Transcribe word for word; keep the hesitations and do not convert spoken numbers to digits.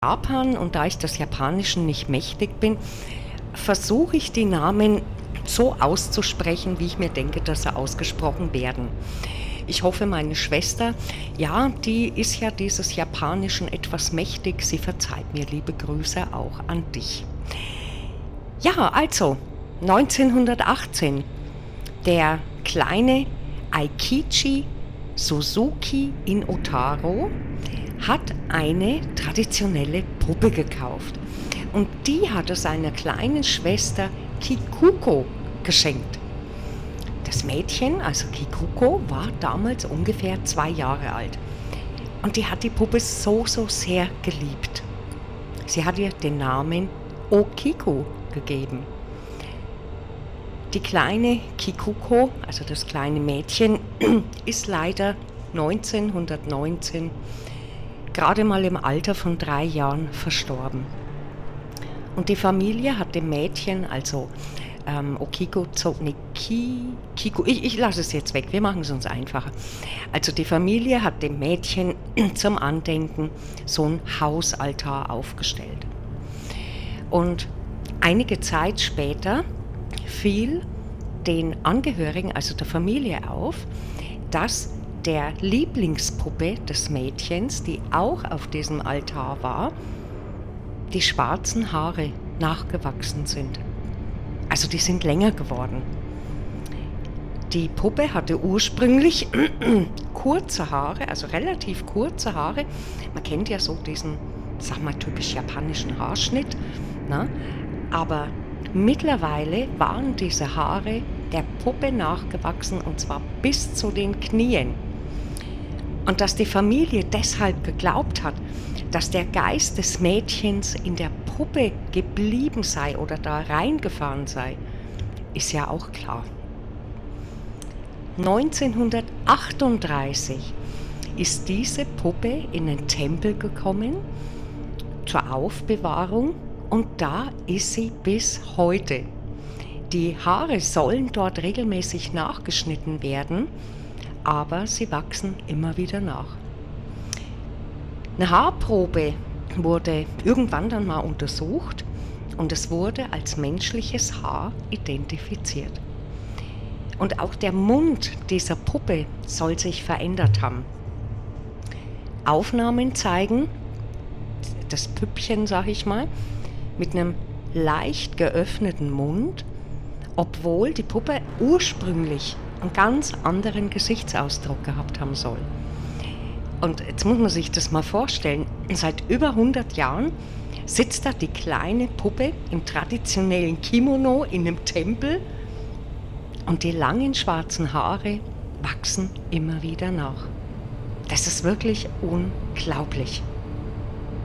Japan, und da ich des Japanischen nicht mächtig bin, versuche ich die Namen so auszusprechen, wie ich mir denke, dass sie ausgesprochen werden. Ich hoffe, meine Schwester, ja, die ist ja dieses Japanischen etwas mächtig. Sie verzeiht mir, liebe Grüße auch an dich. Ja, also neunzehnhundertachtzehn, der kleine Eikichi Suzuki in Otaro hat eine traditionelle Puppe gekauft. Und die hat er seiner kleinen Schwester Kikuko geschenkt. Das Mädchen, also Kikuko, war damals ungefähr zwei Jahre alt. Und die hat die Puppe so, so sehr geliebt. Sie hat ihr den Namen Okiku gegeben. Die kleine Kikuko, also das kleine Mädchen, ist leider neunzehnhundertneunzehn gerade mal im Alter von drei Jahren verstorben. Und die Familie hat dem Mädchen, also ähm, Okiko, nee, Ki, Kiku, ich, ich lasse es jetzt weg, wir machen es uns einfacher. Also die Familie hat dem Mädchen zum Andenken so einen Hausaltar aufgestellt. Und einige Zeit später fiel den Angehörigen, also der Familie, auf, dass der Lieblingspuppe des Mädchens, die auch auf diesem Altar war, die schwarzen Haare nachgewachsen sind. Also die sind länger geworden. Die Puppe hatte ursprünglich kurze Haare, also relativ kurze Haare. Man kennt ja so diesen, sag mal, typisch japanischen Haarschnitt. Na? Aber mittlerweile waren diese Haare der Puppe nachgewachsen, und zwar bis zu den Knien. Und dass die Familie deshalb geglaubt hat, dass der Geist des Mädchens in der Puppe geblieben sei oder da reingefahren sei, ist ja auch klar. neunzehnhundertachtunddreißig ist diese Puppe in den Tempel gekommen zur Aufbewahrung, und da ist sie bis heute. Die Haare sollen dort regelmäßig nachgeschnitten werden, aber sie wachsen immer wieder nach. Eine Haarprobe wurde irgendwann dann mal untersucht und es wurde als menschliches Haar identifiziert. Und auch der Mund dieser Puppe soll sich verändert haben. Aufnahmen zeigen das Püppchen, sag ich mal, mit einem leicht geöffneten Mund, obwohl die Puppe ursprünglich einen ganz anderen Gesichtsausdruck gehabt haben soll. Und jetzt muss man sich das mal vorstellen, seit über hundert Jahren sitzt da die kleine Puppe im traditionellen Kimono in einem Tempel und die langen schwarzen Haare wachsen immer wieder nach. Das ist wirklich unglaublich.